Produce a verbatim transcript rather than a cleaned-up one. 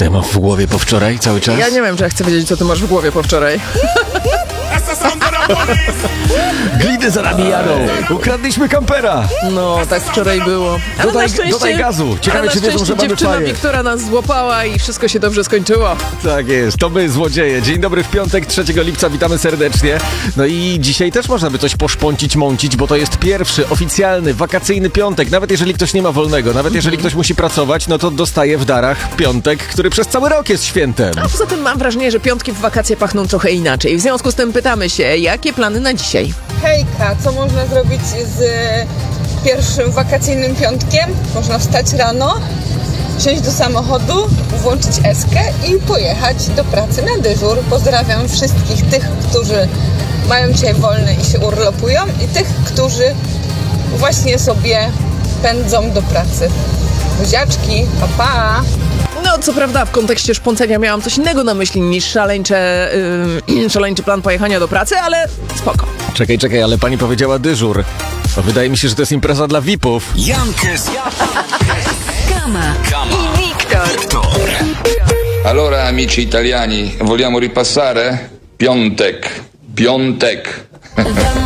Co ja mam w głowie po wczoraj cały czas? Ja nie wiem, czy ja chcę wiedzieć, co ty masz w głowie po wczoraj. Glidy za nami jadą. Ukradliśmy kampera. No, tak wczoraj było. Ale Dodaj, na szczęście, dodaj gazu. Ciekawe, ale na czy wiedzą, że szczęście mamy dziewczyna faję. Wiktora nas złapała i wszystko się dobrze skończyło. Tak jest, to my złodzieje. Dzień dobry w piątek, trzeciego lipca, witamy serdecznie. No i dzisiaj też można by coś poszpącić, mącić, bo to jest pierwszy oficjalny, wakacyjny piątek. Nawet jeżeli ktoś nie ma wolnego, nawet jeżeli ktoś musi pracować, no to dostaje w darach piątek, który przez cały rok jest świętem. A poza tym mam wrażenie, że piątki w wakacje pachną trochę inaczej. W związku z tym pytamy się, jakie plany na dzisiaj? Hejka, co można zrobić z pierwszym wakacyjnym piątkiem? Można wstać rano, wsiąść do samochodu, włączyć eskę i pojechać do pracy na dyżur. Pozdrawiam wszystkich tych, którzy mają dzisiaj wolne i się urlopują i tych, którzy właśnie sobie pędzą do pracy. Buziaczki, pa pa! No, co prawda w kontekście szpącenia miałam coś innego na myśli niż szaleńcze, yy, szaleńczy plan pojechania do pracy, ale spoko. Czekaj, czekaj, ale pani powiedziała dyżur. No, wydaje mi się, że to jest impreza dla V I P-ów. Jankes, Kama Kama i Wiktor. Allora, amici italiani, vogliamo ripassare? Piątek, piątek.